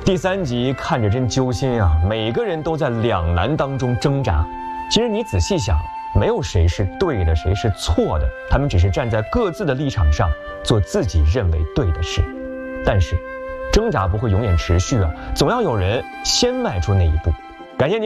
第3集看着真揪心啊，每个人都在两难当中挣扎。其实你仔细想，没有谁是对的，谁是错的，他们只是站在各自的立场上做自己认为对的事。但是挣扎不会永远持续啊，总要有人先迈出那一步。感谢您。